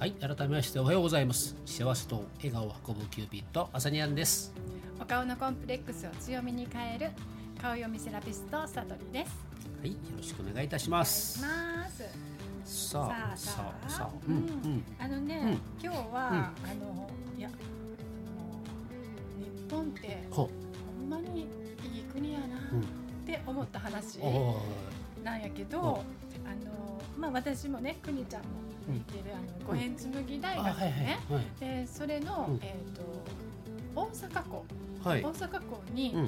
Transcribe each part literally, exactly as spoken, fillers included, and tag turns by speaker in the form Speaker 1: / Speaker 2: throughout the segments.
Speaker 1: はい、改めましておはようございます。幸せと笑顔を運ぶキューピッド朝にゃんです。
Speaker 2: お顔のコンプレックスを強みに変える顔読みセラピストさとりです。
Speaker 1: はい、よろしくお願いいたします。
Speaker 2: お願いします。
Speaker 1: さあ
Speaker 2: さあ
Speaker 1: さあさあ、
Speaker 2: うんうん、あのね、うん、今日は、うん、あのいや日本ってほんまにいい国やなって思った話なんやけど、うん、あのまあ私もね、くにちゃんも行ってる、うん、あの五辺紬大学ね、はいはいはい、でそれの、うん、えーと大阪校、はい、大阪校に、うん、あの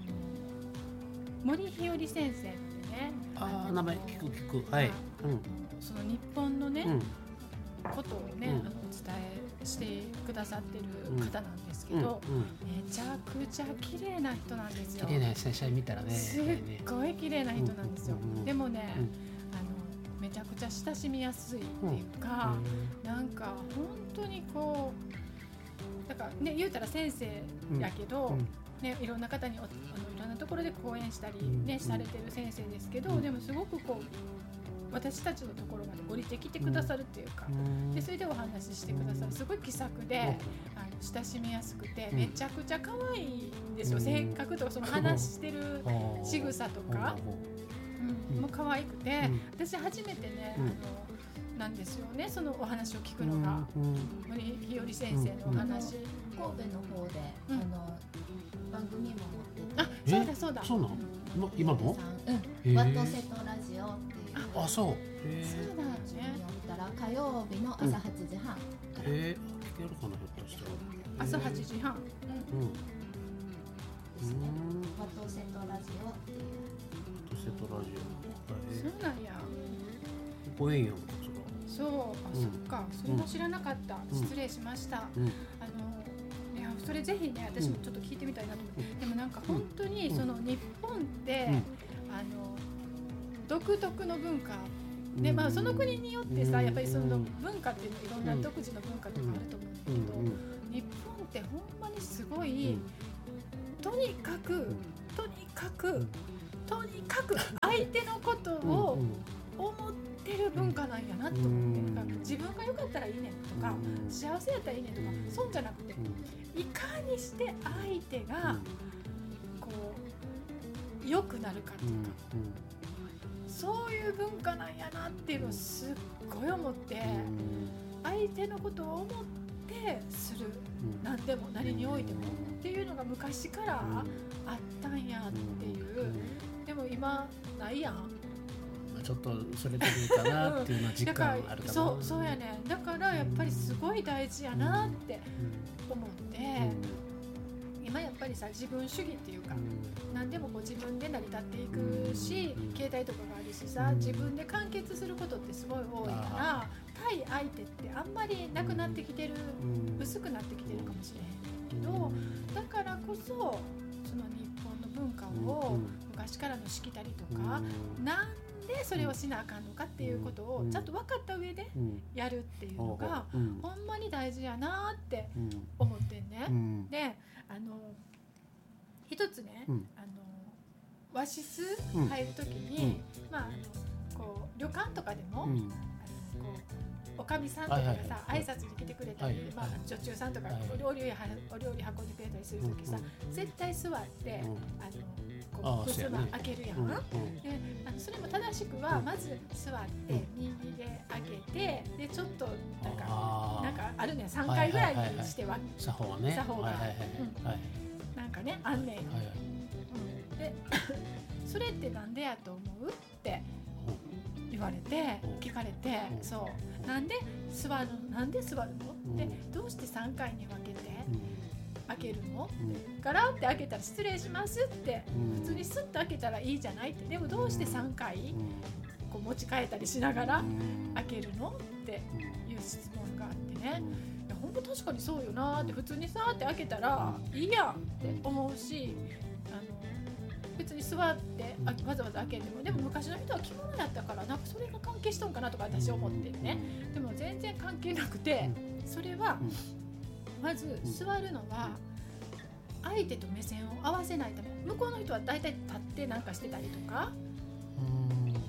Speaker 2: 森日和先生ってね、
Speaker 1: ああ名前聞く聞く、はい、
Speaker 2: うん、その日本のね、うん、ことをね、うん、あのお伝えしてくださってる方なんですけど、うんうん、めちゃくちゃ綺麗な人なんですよ。
Speaker 1: 綺麗な先生見たらね、
Speaker 2: すっごい綺麗な人なんですよ、うんうんうん、でもね、うん、あのめちゃくちゃ親しみやすいっていうか、うん、なんか本当にこうだからね、言うたら先生やけど、うんね、いろんな方におあのいろんなところで講演したり、ねうん、されてる先生ですけど、うん、でもすごくこう私たちのところまで降りてきてくださるっていうか、うん、でそれでお話ししてくださる、すごい気さくで、うん、あの親しみやすくて、うん、めちゃくちゃ可愛いんですよ、うん、性格とかその話してる仕草とか、うん、もう可愛くて、うん、私初めてね、うん、あのなんですよね、そのお話を聞くのが、うん、森日和先生のお話、
Speaker 3: うん、神戸の方で、うん、あの番組も持ってて、
Speaker 2: あ、そうだそうだ、
Speaker 1: そうなの今も、
Speaker 3: うん、ワットセトラジオっていう、
Speaker 1: あ、あ、そう、
Speaker 2: へー、そうだね、
Speaker 3: 見たら火曜日の朝はちじはん、
Speaker 1: うん、へー、聞けるかな、ひょっとしたら
Speaker 2: 朝はちじはん、うん、うん、
Speaker 3: ですね、ワットセトラジオっていう、
Speaker 1: ワットセトラジオ、
Speaker 2: そうなんや、
Speaker 1: ご縁やんか、
Speaker 2: それ、そう、あ、うん、そっか、それも知らなかった、うん、失礼しました、うん、あのいやそれぜひね、私もちょっと聞いてみたいなと思って、うん、でもなんか本当にその日本って、うん、あの独特の文化で、まあ、その国によってさ、やっぱりその文化っていうのいろんな独自の文化とかあると思うんだけど、日本ってほんまにすごい、とにかくとにかくとにかく相手のことを思ってる文化なんやなと思って、なんか自分が良かったらいいねとか、幸せやったらいいねとか、そうじゃなくて、いかにして相手がこう良くなるかとか、そういう文化なんやなっていうのをすっごい思って、相手のことを思ってする、何でも何においてもっていうのが昔からあったんやっていう。でも今ないやん、
Speaker 1: ちょっとそれでいいかなっていうのは実感あるかな。
Speaker 2: そう、そうやね。だからやっぱりすごい大事やなって思って、今やっぱりさ、自分主義っていうか、何でもこう自分で成り立っていくし、携帯とかがあるしさ、自分で完結することってすごい多いから、対相手ってあんまりなくなってきてる、薄くなってきてるかもしれへんけど、だからこそその日本の文化を昔からのしきたりとか、なんでそれをしなあかんのかっていうことをちゃんと分かった上でやるっていうのがほんまに大事やなって思ってんね、うん、で、あの一つね、うん、あの和室入るときに、うん、まあ、あのこう旅館とかでも、うん、あのこうおかみさんとかがさ、はいはい、挨拶に来てくれたり、はいはい、まあ、女中さんとかお料理、お料理運んでくれたりするときさ、うん、絶対座って、うん、あのこう襖開けるやん、うんうん、であのそれも正しくはまず座って右で開けて、でちょっとなんかなんかあるねん、さんかいぐらいにしては
Speaker 1: 作法ね、
Speaker 2: 作法がなんかね、あんねんよ、はいはい、うん、でそれってなんでやと思うって言われて聞かれて、そうなんで座るのなんで座るので、どうしてさんかいに分けて開けるの、うん、ガラって開けたら失礼しますって、うん、普通にスッと開けたらいいじゃないって、でもどうしてさんかい、うん、こう持ち替えたりしながら開けるのっていう質問があってね、いやほんと確かにそうよなって、普通にさーって開けたらいいやんって思うし、あの別に座ってわざわざ開けても、でも昔の人は着物だったからなんかそれが関係しとんかなとか私思ってるね。でも全然関係なくて、それはまず座るのは相手と目線を合わせないため、向こうの人はだいたい立ってなんかしてたりとか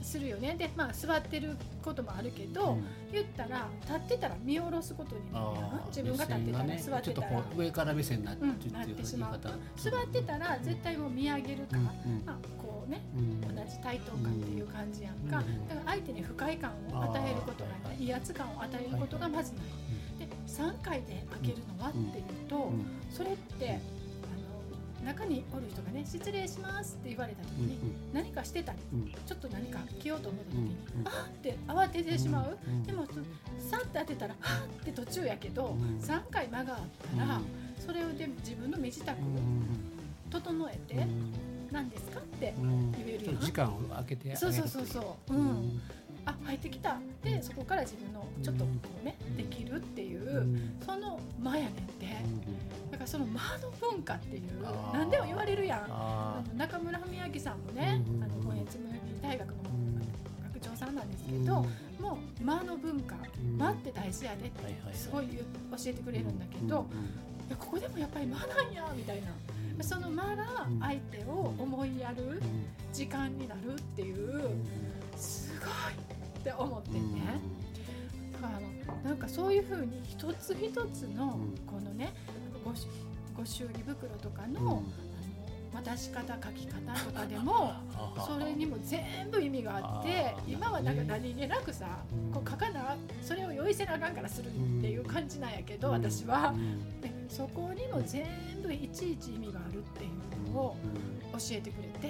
Speaker 2: するよね。で、まあ、座ってることもあるけど、うん、言ったら立ってたら見下ろすことになるやん。自分が立ってたら、ね、座ってたらちょっとこ
Speaker 1: う上から目線になって、うん、
Speaker 2: なってしまう。座ってたら絶対もう見上げるから、うんまあ、こうね、うん、同じ対等感っていう感じやんか、うん、だから相手に不快感を与えることがない、威圧感を与えることがまずない、はい、でさんかいで開けるのはっていうと、うん、それって中におる人がね失礼しますって言われた時に、うんうん、何かしてたり、うん、ちょっと何か着ようと思った時に、うんうん、あーって慌ててしまう、うんうん、でもさって当てたらはーって途中やけど、うん、さんかい間があったら、うん、それをで自分の身支度を整えて、うん、何ですかって言えるよ、
Speaker 1: うん、時間を空けて
Speaker 2: そうそうそうそう、うんうん、あ入ってきたでそこから自分のちょっとこうね、うん、できるっていう、うん、その間やねんて、うん、だからその間の文化っていう何でも言われるやん。あの中村文明さんもね、うん、あの五越無義大学の学長さんなんですけど、うん、もう間の文化、うん、間って大事やでってすごい教えてくれるんだけど、うん、いやここでもやっぱり間なんやみたいな、その間が相手を思いやる時間になるっていうすごいって思ってね、だからあのなんかそういう風に一つ一つのこのねご, ご祝儀袋とか の,、うん、あの渡し方書き方とかでもそれにも全部意味があって、今はなんか何気なくさ、うん、こう書かなそれを用意せなあかんからするっていう感じなんやけど、うん、私は、うん、でそこにも全部いちいち意味があるっていうのを教えてくれて、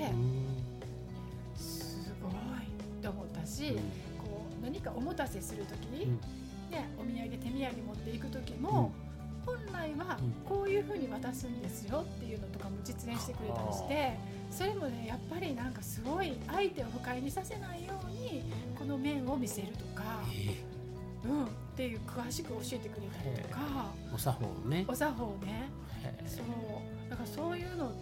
Speaker 2: すごいって思ったし、こう何かおもたせするとき、うんね、お土産手土産持っていくときも、うん、本来はこういう風に渡すんですよっていうのとかも実演してくれたりして、それもねやっぱりなんかすごい相手を不快にさせないようにこの面を見せるとか、うん、っていう詳しく教えてくれたりとか、
Speaker 1: お作法ね
Speaker 2: お作法ね、そうだからそういうのって、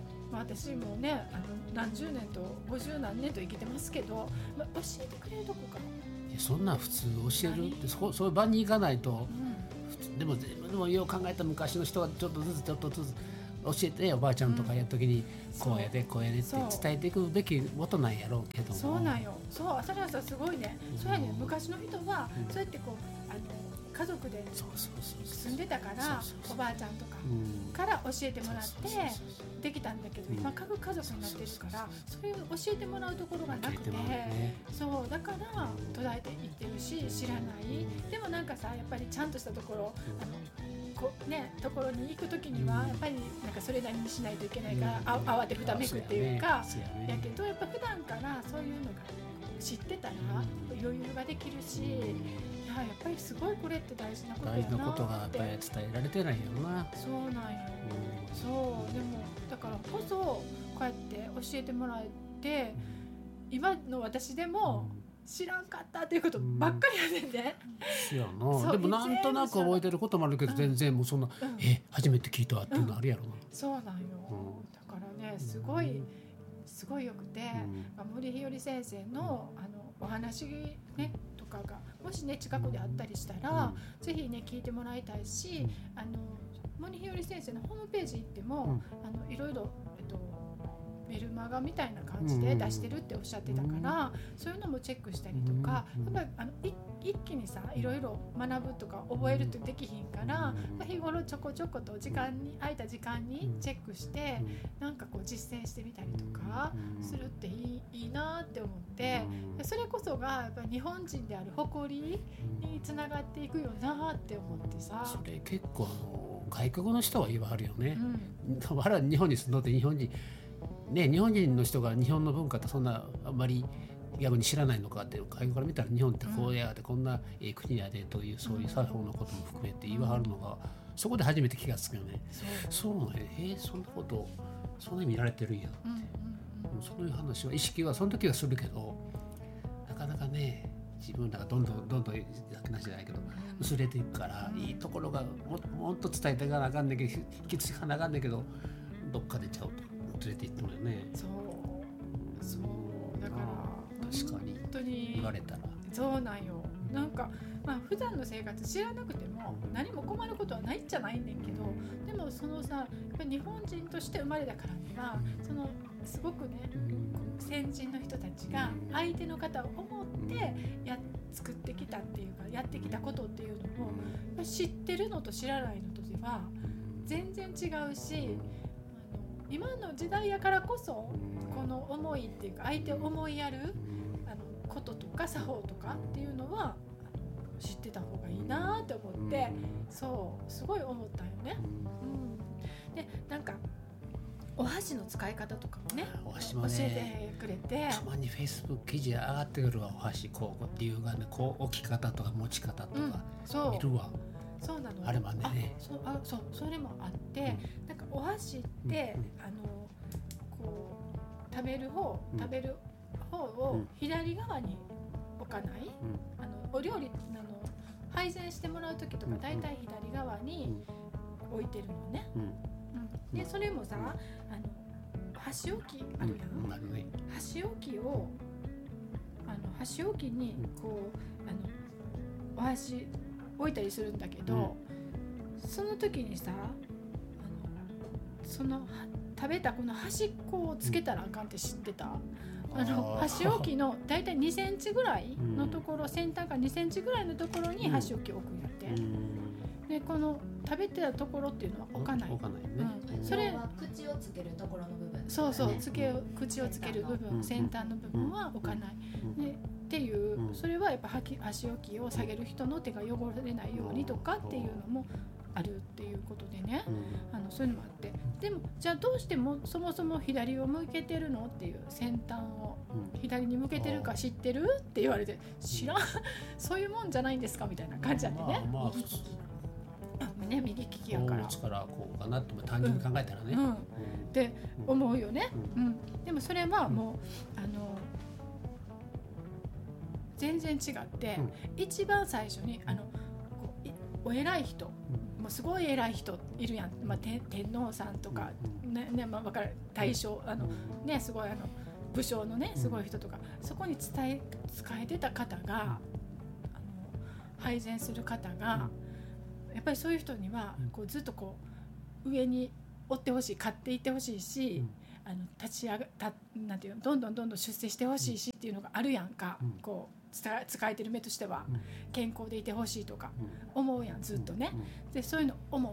Speaker 2: まあ、私もねあの何十年と五十何年と生きてますけど、まあ、教えてくれるとこか
Speaker 1: そんな普通教えるってそそういう場に行かないと、うん、普通でもでもよう考えた昔の人がちょっとずつちょっとずつ教えて、ね、おばあちゃんとかやるときに、うん、こうやでこうやでって伝えていくべきことなんやろうけども、
Speaker 2: そうなんよ、そう朝原さんすごいね、うん、そうやね昔の人は、うん、そうやってこうあの家族で住んでたからおばあちゃんとかから教えてもらってできたんだけど、今各家族になってるからそれを教えてもらうところがなくて、そうだから途絶えていってるし知らない。でもなんかさやっぱりちゃんとしたところあのこねところに行くときにはやっぱりなんかそれなりにしないといけないからあ慌てふためくっていうかやけど、やっぱ普段からそういうのが知ってたら余裕ができるし、いややっぱりすごいこれって大事なことやなって。
Speaker 1: 大事なことがやっぱり伝えられてないよな。
Speaker 2: そうなんよ、うん、そうでもだからこそこうやって教えてもらえて、今の私でも知らんかったっていうことばっかりやねんで、
Speaker 1: うん、でもなんとなく覚えてることもあるけど、全然もうそんな、うん、え初めて聞いたっていうのあるやろな、うん、
Speaker 2: そうなんよ、うん、だからねすごいすごいよくて、うん、森日和先生のあのお話ねとかがもしね近くであったりしたら、うん、ぜひね聞いてもらいたいし、うん、あの森日和先生のホームページ行っても、うん、あのいろいろ、えっと、メルマガみたいな感じで出してるっておっしゃってたから、うん、そういうのもチェックしたりとか、うん、やっぱりあの一気にさいろいろ学ぶとか覚えるってできひんから、うん、日頃ちょこちょこと時間に空いた時間にチェックして、うん、なんかこう実践してみたりとかするっていい、いいなって思って、それこそがやっぱり日本人である誇りにつながっていくよなって思ってさ。
Speaker 1: それ結構あの外国の人は言わはるよね、うん、我々日本に住んどって日本人ね、日本人の人が日本の文化ってそんなあんまり逆に知らないのかって外国から見たら日本ってこうやで、うん、こんな国やでというそういう作法のことも含めて言わはるのが、うん、そこで初めて気がつくよね。そうなんや、えー、そんなことそんなに見られてるんやって、うんうんうん、そういう話は意識はその時はするけどなかなかね自分らがどんどんどんどんなじゃないけど薄れていくから、うん、いいところが も, もっと伝えていかなあかんねんけど引き継がなあかんねんけどどっかでちゃうと連れて行ってもよね。
Speaker 2: そうそうだから
Speaker 1: 確かに本当に言われたら
Speaker 2: そうなんよ、 なんか、まあ、普段の生活知らなくても何も困ることはないんじゃないんねんけど、でもそのさやっぱり日本人として生まれたからにはそのすごくね先人の人たちが相手の方を思ってや作ってきたっていうかやってきたことっていうのを知ってるのと知らないのとでは全然違うし、今の時代やからこそこの思いっていうか相手を思いやるあのこととか作法とかっていうのは知ってた方がいいなって思って、そうすごい思ったよね、うん、でなんかお箸の使い方とかもね、
Speaker 1: お箸もね
Speaker 2: 教えてくれて、
Speaker 1: たまにフェイスブック記事上がってくるわ。お箸こうっていうがね、こう置き方とか持ち方とか、うん、
Speaker 2: そう
Speaker 1: 見るわ。
Speaker 2: そうなの。
Speaker 1: あれもあんね。
Speaker 2: あ、そう、あ、そう、それもあって、うん、なんかお箸って、うん、あのこう食べる方、うん、食べる方を左側に置かない、うん、あのお料理あの配膳してもらう時とかだいたい左側に置いてるのね。うんうん、でそれもさ、あの箸置きあるやん。うん、ね、箸置きをあの箸置きにこうあのお箸置いたりするんだけど、うん、その時にさ、あのその食べたこの端っこをつけたらあかんって知ってた？あの箸置きのだいたいにセンチぐらいのところ、うん、先端からにセンチぐらいのところに箸置きを置くんやって、うん、でこの食べてたところっていうのは置かない、
Speaker 1: 置かないね、
Speaker 3: うん、それは口をつけるところの部分、ね、
Speaker 2: そうそう、つけ口をつける部分、先端の部分は置かない、うん、でっていう、それはやっぱ箸置きを下げる人の手が汚れないようにとかっていうのもあるっていうことでね、うん、あのそういうのもあって、でもじゃあどうしてもそもそも左を向けてるのっていう、先端を左に向けてるか知ってるって言われて、知らんそういうもんじゃないんですかみたいな感じなんでね、まあまあ、右利きあ、ね、右利きやから
Speaker 1: 力こうかなって単純に考えたらね、
Speaker 2: うんうん、って思うよね、うんうん、でもそれはもう、うん、あの全然違って、うん、一番最初にあのこうお偉い人、うん、もうすごい偉い人いるやん、まあ、天, 天皇さんとか、ねね、まあ、分かる大将、あの、ね、すごいあの武将のねすごい人とか、そこに伝え使えてた方が、あの配膳する方が、やっぱりそういう人にはこうずっとこう上に追ってほしい、買っていってほしいし、あの立ち上がたなんていうの、どんどんどんどん出世してほしいしっていうのがあるやんか、こう使えてる目としては、健康でいてほしいとか思うやん、ずっとね。でそういうの思って、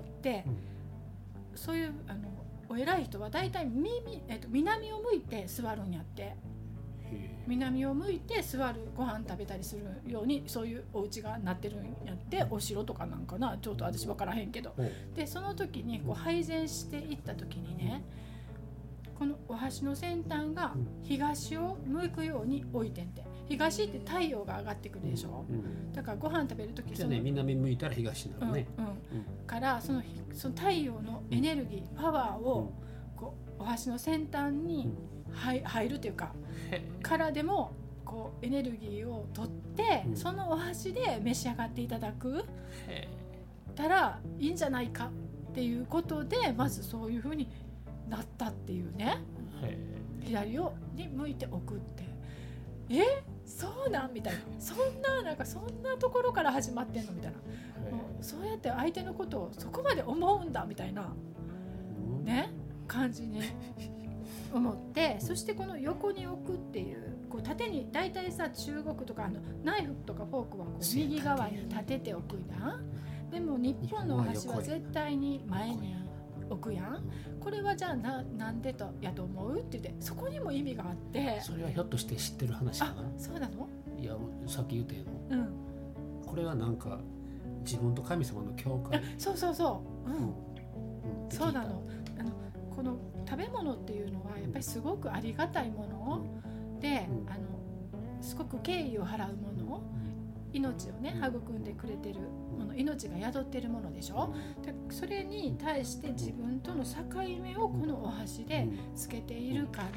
Speaker 2: そういうあのお偉い人はだいたい耳、えっと、南を向いて座るんやって、南を向いて座る、ご飯食べたりするようにそういうお家がなってるんやって、お城とかなんかな、ちょっと私分からへんけど、でその時にこう配膳していった時にね、このお箸の先端が東を向くように置いてんて、東って太陽が上がってくるでしょ、うん、だからご飯食べるとき、
Speaker 1: じゃあね、南向いたら東なのね、
Speaker 2: うんうんうん、からその、その太陽のエネルギー、パワーをこうお箸の先端に入るというか、からでもこうエネルギーを取って、うん、そのお箸で召し上がっていただくたらいいんじゃないかっていうことで、まずそういう風になったっていうね、左をに向いておくって、えそうなんみたいな、そんななんかそんなところから始まってんのみたいな、もうそうやって相手のことをそこまで思うんだみたいなね感じに思って、そしてこの横に置くっていう、こう縦に大体さ、中国とかあのナイフとかフォークはこう右側に立てておくやん。でも日本のお箸は絶対に前に置くやん。これはじゃあ な, なんでとやと思うって言って、そこにも意味があって、
Speaker 1: それはひょっとして知ってる話かな。
Speaker 2: あ、そうなの？
Speaker 1: いや、さっき言ったよ、
Speaker 2: うん、
Speaker 1: これはなんか自分と神様の境界。
Speaker 2: そうそうそう、うんうん、そうなの。あのこの食べ物っていうのはやっぱりすごくありがたいもの、うん、で、うん、あのすごく敬意を払うもの、命をね育んでくれてるもの、命が宿ってるものでしょ。でそれに対して自分との境目をこのお箸でつけているから、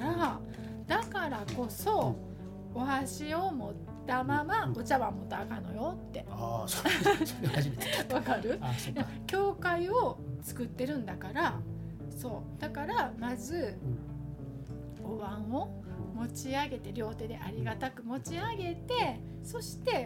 Speaker 2: だからこそお箸を持ったままお茶碗持ったらあかんのよって。
Speaker 1: ああ、それ初めて。
Speaker 2: わかる？教会を作ってるんだから、そうだからまずお椀を持ち上げて、両手でありがたく持ち上げて、そして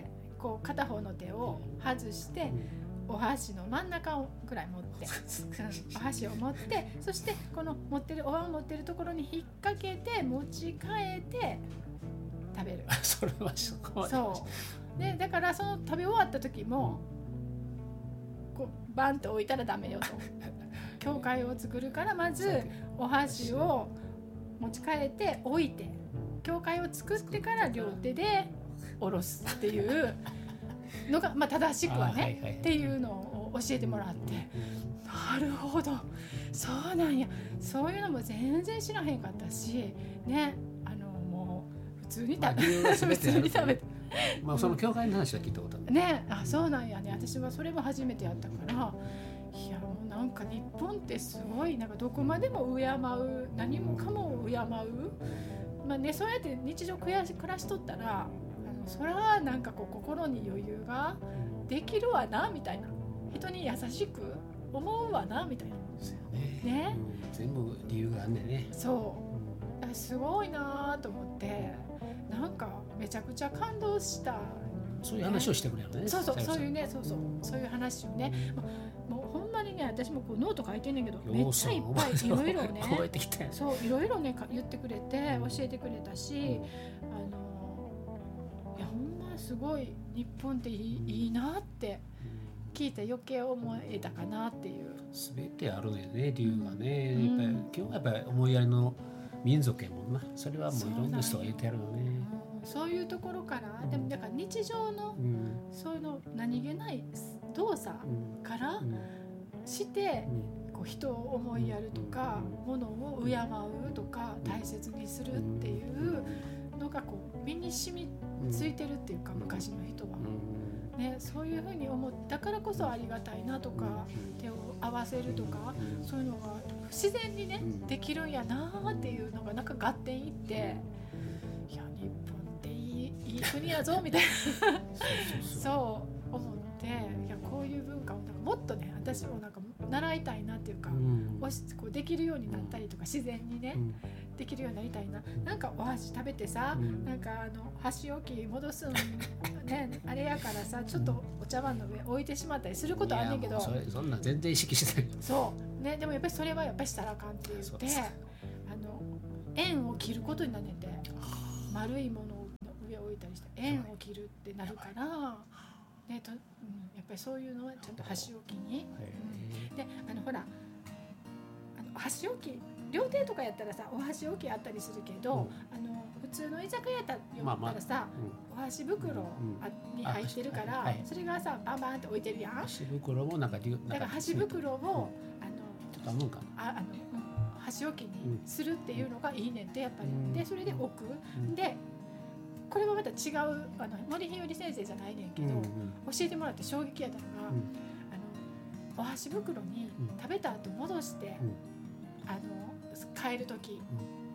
Speaker 2: こう片方の手を外して、お箸の真ん中をくらい持って、お箸を持って、そしてこの持ってるお椀を持ってるところに引っ掛けて持ち替えて食べる。
Speaker 1: それはそこまで。
Speaker 2: そうで、だからその食べ終わった時もこうバンと置いたらダメよと。境界を作るからまずお箸を持ち替えて置いて、境界を作ってから両手で下ろすっていうのが、まあ、正しくはね、はいはいはい、っていうのを教えてもらって、なるほど、そうなんや、そういうのも全然知らへんかったしね、あのもう普通に食べ、まあ、普通に食べて
Speaker 1: まあその教会の話は聞いたことある
Speaker 2: ね。あ、そうなんやね。私はそれも初めてやったから、いやもうなんか日本ってすごいなんかどこまでも敬う、何もかも敬う、まあね、そうやって日常暮らししとったら、あのそれはなんかこう心に余裕ができるわなみたいな、人に優しく思うわなみたいな。
Speaker 1: ね、ね、うん、全部理由があんねんね。
Speaker 2: そう、うん、すごいなと思って、なんかめちゃくちゃ感動した。
Speaker 1: そういう話をしてくれるね。
Speaker 2: そうそう、そういうね、そうそう、そういう話をね、もうほんまにね、私もこうノート書いてんねんけど、めっちゃいっぱいいろいろね、そういろいろね言ってくれて、教えてくれたし、あのいやほんますごい日本っていい、いいなって聞いて余計思えたかなっていう。
Speaker 1: すべてあるよね、理由がね。うん、やっぱり今日はやっぱり思いやりの民族やもんな。それはもういろんな人が言ってやるよね。
Speaker 2: そういうところから、でもだから日常の、うん、そういうの何気ない動作からして、うん、こう人を思いやるとか、うん、物を敬うとか、うん、大切にするっていうのがこう身に染みついてるっていうか、昔の人は、ね、そういうふうに思ったからこそありがたいなとか、手を合わせるとか、そういうのが自然にねできるんやなっていうのがなんか合点いって、いや日本いい国やぞみたいなそう思って、いやこういう文化をなんかもっとね、私もなんか習いたいなっていうか、うん、こうできるようになったりとか、自然にね、うん、できるようになりたいな。なんかお箸食べてさ、うん、なんかあの箸置き戻すんね、あれやからさ、ちょっとお茶碗の上置いてしまったりすることあんねんけど、
Speaker 1: それそんな全然意識してない。
Speaker 2: そうね、でもやっぱりそれはやっぱりしたらあかんって言って、あの円を切ることになってて、丸いものを上置いたりして円を切るってなるから、ねとうん、やっぱりそういうのはちゃんと箸置きに、うん、であのほらあの箸置き料亭とかやったらさ、お箸置きあったりするけど、うん、あの普通の居酒屋だったらさ、まあまあうん、お箸袋に入ってるから、うんはい、それがさバンバンって置いてるやん。
Speaker 1: 箸袋もなんか
Speaker 2: だから箸袋を、うん、あの
Speaker 1: ちょっとか
Speaker 2: ああの、うん、箸置きにするっていうのがいいねんってやっぱり、うん、でそれで置く、うん、でこれはまた違うあの森ひより先生じゃないねんけど、うんうん、教えてもらって衝撃やったのが、うん、あのお箸袋に食べた後戻して、うん、あの帰る時、うん、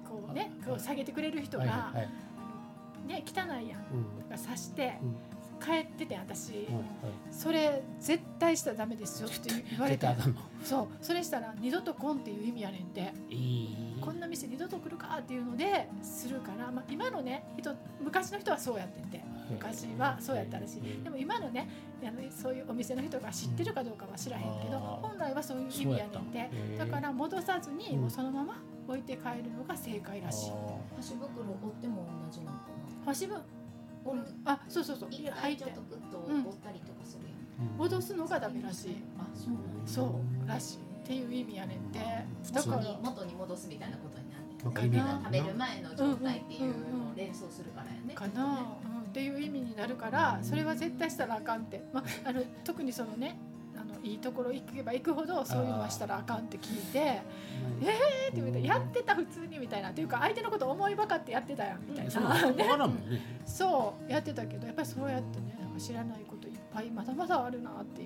Speaker 2: こうねこう下げてくれる人が、はいはい、あのね、汚いやん、うん、刺して、うん帰ってて私、はいはい、それ絶対したらダメですよって言われてそうそれしたら二度と来んっていう意味やねんて、えー、こんな店二度と来るかっていうのでするから、まあ、今のね人昔の人はそうやってて昔はそうやったらしい、えー、でも今のねあのそういうお店の人が知ってるかどうかは知らへんけど、うん、本来はそういう意味やねんて、えー、だから戻さずに、うん、もうそのまま置いて帰るのが正解らしい。
Speaker 3: 箸袋折っても同じなのかな。
Speaker 2: 箸袋うん、あ、そうそうそう。
Speaker 3: 一回ちょっとグッと折ったりとかするやん、
Speaker 2: うん、戻すのがダメらしい。
Speaker 3: あ、そうなん
Speaker 2: だ。そうらしいっていう意味やねんて。
Speaker 3: だから元に戻すみたいなことになるねん。食べる前の状態っていうのを連想するからやね。
Speaker 2: かな、うん、っていう意味になるから、それは絶対したらあかんって。まあ、あの特にそのね。いいところ行けば行くほどそういうのはしたらあかんって聞いて、えーって言ってやってた普通にみたいなっていうか相手のこと思いばかってやってたやんみたいな、ね、そうやってたけどやっぱりそうやってね知らないこといっぱいまだまだあるなっていう、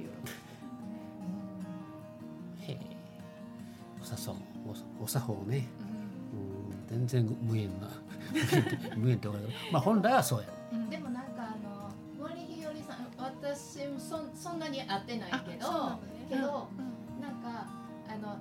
Speaker 1: うん、へえおさそうお作法ね、うん、全然無縁な無縁ってことだけどまあ本来はそうや、
Speaker 3: うん、でもなんかあの森ひよりさん私も そ, そんなに会ってないけど、けど、うん、なんかあの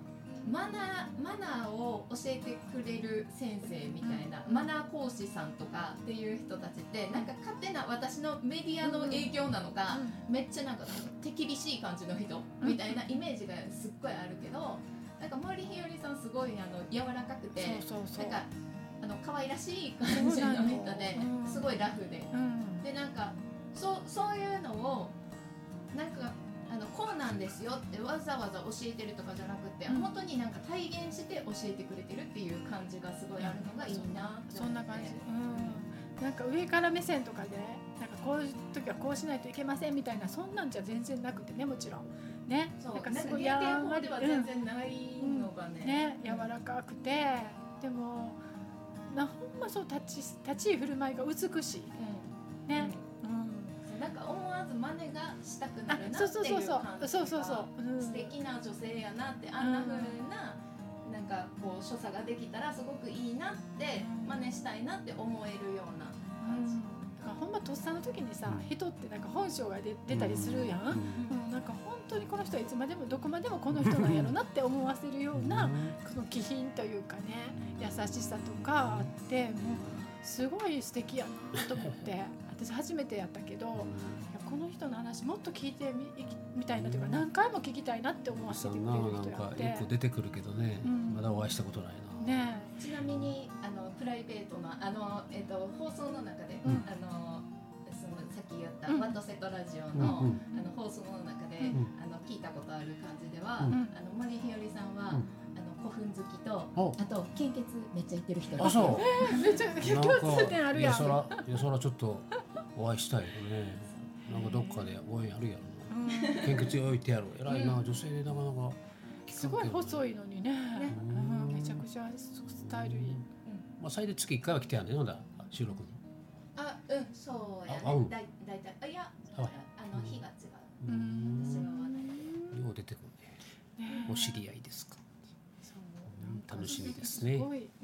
Speaker 3: マナーマナーを教えてくれる先生みたいな、マナー講師さんとかっていう人たちってなんか勝手な私のメディアの影響なのか、めっちゃなんか手厳しい感じの人みたいなイメージがすっごいあるけど、なんか森ひよりさんすごいあの柔らかくて、
Speaker 2: そうそうそう、
Speaker 3: なんかあの可愛らしい感じの人ですごいラフで、うん、でなんかそうそういうのをなんかあのこうなんですよってわざわざ教えてるとかじゃなくて、うん、本当になんか体現して教えてくれてるっていう感じがすごいあるのがいいなって思って。
Speaker 2: そんな感じ、うん、なんか上から目線とかでなんかこういう時はこうしないといけませんみたいな、そんなんじゃ全然なくてね、もちろんね、
Speaker 3: そう
Speaker 2: なんか
Speaker 3: すごいやんわりでは全然ないのがね、
Speaker 2: うん、ね、柔らかくて、でもなほんまそう立ち立ち居振る舞いが美しい、うん、ね、うん、
Speaker 3: なんか思わず真似がしたくなるなっていう感じが素敵な女性やなって、あんな風ななんかこう所作ができたらすごくいいなって真似したいなって思えるような感じ、うん、
Speaker 2: だからほんまとっさの時にさ、人ってなんか本性が 出, 出たりするやん、うんうん、なんか本当にこの人はいつまでもどこまでもこの人なんやろなって思わせるようなこの気品というかね、優しさとかあって、もうすごい素敵やなと思って私初めてやったけど、いやこの人の話もっと聞いて み, みたいなというか、何回も聞きたいなって思わせてくれる人やって。
Speaker 1: なんか一個出てくるけどね、うん、まだお会いしたことないな、
Speaker 2: ね、
Speaker 3: ちなみにあのプライベートのあの、えっと、放送の中で、うん、あのそのさっき言った、うん、ワットセットラジオの、うん、あの放送の中で、うん、あの聞いたことある感じでは、うん、あの森ひよりさんは、うん、あの古墳好きと、あと献血めっちゃ行ってる人。
Speaker 1: あ、そう。
Speaker 2: えー、めっちゃ共通点あるやん。
Speaker 1: そら、そらちょっとお会いしたいよね。なんかどっかで応援あるやろな。うん、献血置いてやろう。偉いな、うん、女性でなかなか。
Speaker 2: すごい細いのにね。ね、うん、めちゃくちゃスタイルいい。うん、
Speaker 1: まあ最低月いっかいは来てやんねんのだ、収録に。
Speaker 3: あ、うん、そうやね。だいだいたい、あ、いや、あの日が違う。うん、私は話題で。
Speaker 1: よう出てくるね。お知り合いですか。楽しみですね。
Speaker 2: すごい、うん、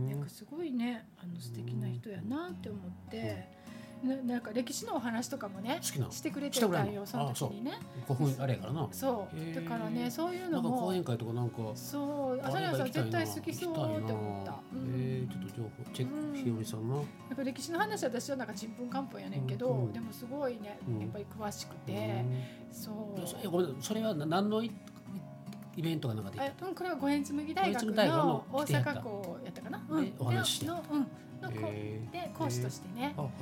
Speaker 2: なんかすごいね、あの素敵な人やなって思って。な, なんか歴史のお話とかもねしてくれてたんよ、その時にね。
Speaker 1: 古墳あれやからな。
Speaker 2: そうだからね、そういうのも
Speaker 1: なんか講演会とかなんか、
Speaker 2: そう、あさりさん絶対好きそうって思った。
Speaker 1: えー、ちょっと情報チェック、ひよりさんな。やっ
Speaker 2: ぱ歴史の話は私はなんかちんぷんかんぷんやねんけど、うん、でもすごいね、やっぱり詳しくて、うん、そう。
Speaker 1: え、ごめん、それは何のイベントがなんかできた？
Speaker 2: うん、これは五円紬大学の大阪校やったかな。
Speaker 1: うん、お話して。
Speaker 2: の、うん、ので講師としてね。